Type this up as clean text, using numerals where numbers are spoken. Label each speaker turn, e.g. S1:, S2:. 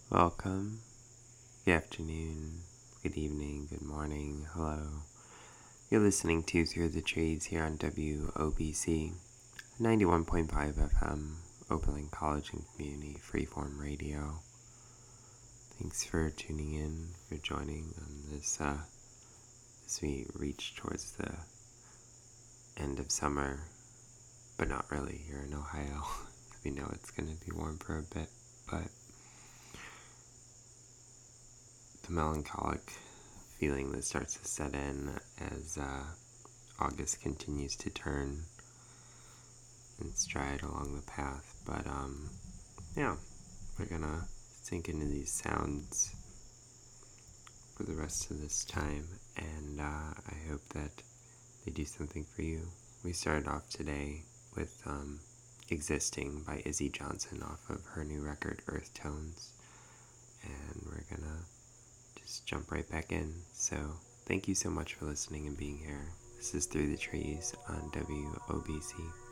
S1: Welcome. Good afternoon, good evening, good morning, hello. You're listening to Through the Trees here on WOBC 91.5 FM, Oberlin College and Community Freeform Radio. Thanks for tuning in, for joining on this as we reach towards the end of summer, but not really here in Ohio. We know it's going to be warm for a bit, but the melancholic feeling that starts to set in as August continues to turn and stride along the path. But yeah, we're gonna sink into these sounds for the rest of this time, and I hope that they do something for you. We started off today with Existing by Izzy Johnson off of her new record Earth Tones, and we're gonna just jump right back in. So thank you so much for listening and being here. This is Through the Trees on WOBC.